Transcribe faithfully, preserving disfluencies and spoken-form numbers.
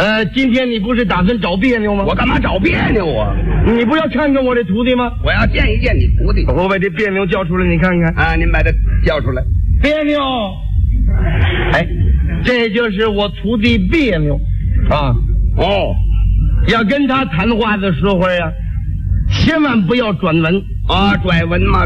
呃，今天你不是打算找别扭吗？ 我干嘛找别扭啊？ 你不要看看我的徒弟吗？ 我要见一见你徒弟。 我把这别扭叫出来，你看看啊！您把他叫出来。 别扭，哎，这就是我徒弟别扭啊。 哦， 要跟他谈话的时候呀，千万不要转文啊，拽文嘛。